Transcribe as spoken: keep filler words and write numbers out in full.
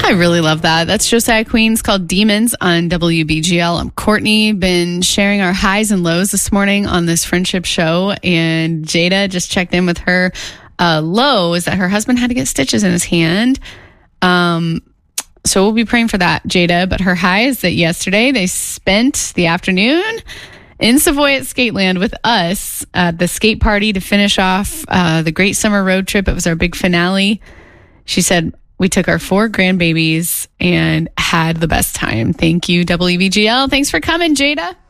I really love that. That's Josiah Queen's called Demons on W B G L. I'm Courtney, been sharing our highs and lows this morning on this friendship show, and Jada just checked in with her. Uh, low is that her husband had to get stitches in his hand. Um, so we'll be praying for that, Jada. But her high is that yesterday they spent the afternoon in Savoy at Skateland with us at the skate party to finish off uh, the great summer road trip. It was our big finale. She said, we took our four grandbabies and had the best time. Thank you, W B G L. Thanks for coming, Jada.